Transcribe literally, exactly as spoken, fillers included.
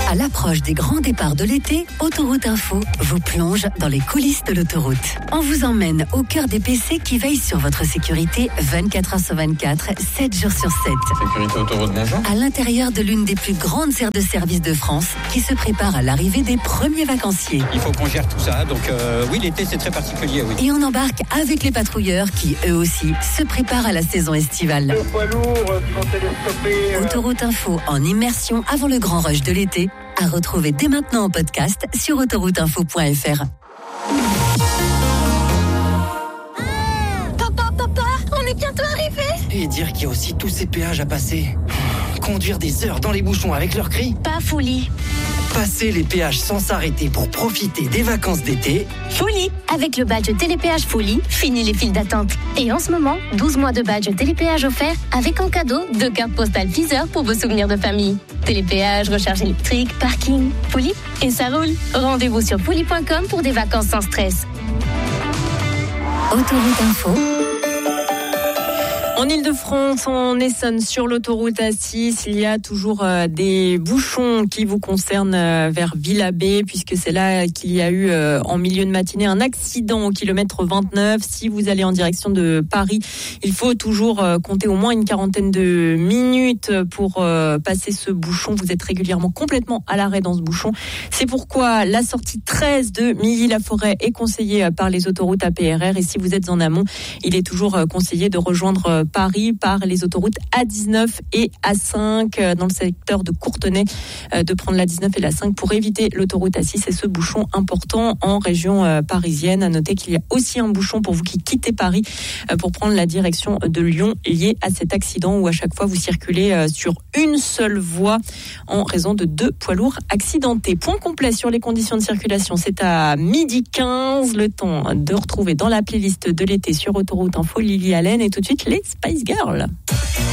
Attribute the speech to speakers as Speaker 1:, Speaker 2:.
Speaker 1: À l'approche des grands départs de l'été, Autoroute Info vous plonge dans les coulisses de l'autoroute. On vous emmène au cœur des P C qui veillent sur votre sécurité vingt-quatre heures sur vingt-quatre, sept jours sur sept.
Speaker 2: Sécurité Autoroute, bonjour.
Speaker 1: À l'intérieur de l'une des plus grandes aires de service de France qui se prépare à l'arrivée des premiers vacanciers.
Speaker 2: Il faut qu'on gère tout ça, donc euh, oui, l'été c'est très particulier, oui.
Speaker 1: Et on embarque avec les patrouilleurs qui, eux aussi, se préparent à la saison estivale.
Speaker 3: Le poids lourd qui vont télescoper. Euh...
Speaker 1: Autoroute Info en immersion avant le grand rush de l'été, à retrouver dès maintenant en podcast sur autoroute info point f r.
Speaker 4: Papa, papa, on est bientôt arrivé.
Speaker 5: Et dire qu'il y a aussi tous ces péages à passer. Conduire des heures dans les bouchons avec leurs cris.
Speaker 4: Pas folie.
Speaker 5: Passer les péages sans s'arrêter pour profiter des vacances d'été.
Speaker 4: Folie. Avec le badge Télépéage Folie, fini les files d'attente. Et en ce moment, douze mois de badge Télépéage offert avec en cadeau deux cartes postales Deezer pour vos souvenirs de famille. Télépéage, recharge électrique, parking, Folie et ça roule. Rendez-vous sur folie point com pour des vacances sans stress.
Speaker 1: Autoroute Info.
Speaker 6: En Ile-de-France, en Essonne, sur l'autoroute A six, il y a toujours euh, des bouchons qui vous concernent euh, vers Villabé, puisque c'est là qu'il y a eu euh, en milieu de matinée un accident au kilomètre vingt-neuf. Si vous allez en direction de Paris, il faut toujours euh, compter au moins une quarantaine de minutes pour euh, passer ce bouchon. Vous êtes régulièrement complètement à l'arrêt dans ce bouchon. C'est pourquoi la sortie treize de Milly-la-Forêt est conseillée par les autoroutes A P R R. Et si vous êtes en amont, il est toujours conseillé de rejoindre Paris par les autoroutes A dix-neuf et A cinq dans le secteur de Courtenay, de prendre la dix-neuf et la cinq pour éviter l'autoroute A six et ce bouchon important en région parisienne. À noter qu'il y a aussi un bouchon pour vous qui quittez Paris pour prendre la direction de Lyon lié à cet accident où à chaque fois vous circulez sur une seule voie en raison de deux poids lourds accidentés. Point complet sur les conditions de circulation, c'est à midi quinze, le temps de retrouver dans la playlist de l'été sur Autoroute Info Lily Allen et tout de suite les Spice Girls.